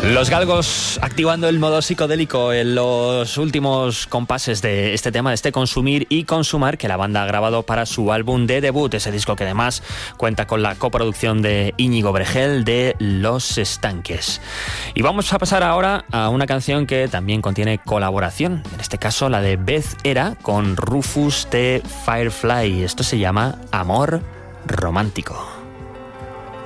Los Galgos activando el modo psicodélico en los últimos compases de este tema, de este Consumir y Consumar, que la banda ha grabado para su álbum de debut, ese disco que además cuenta con la coproducción de Íñigo Bregel de Los Estanques. Y vamos a pasar ahora a una canción que también contiene colaboración, en este caso la de Beth Era con Rufus the Firefly. Esto se llama Amor Romántico.